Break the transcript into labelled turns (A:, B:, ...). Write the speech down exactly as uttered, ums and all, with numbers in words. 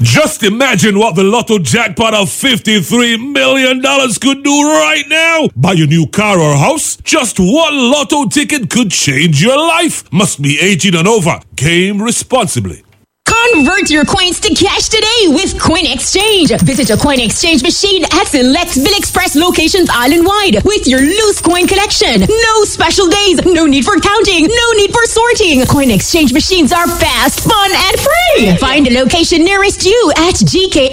A: Just imagine what the Lotto jackpot of fifty-three million dollars could do right now. Buy a new car or house? Just one Lotto ticket could change your life. Must be eighteen and over. Game responsibly.
B: Convert your coins to cash today with Coin Exchange. Visit your Coin Exchange machine at select Bill Express locations island-wide with your loose coin collection. No special days, no need for counting, no need for sorting. Coin Exchange machines are fast, fun, and free. Find a location nearest you at G K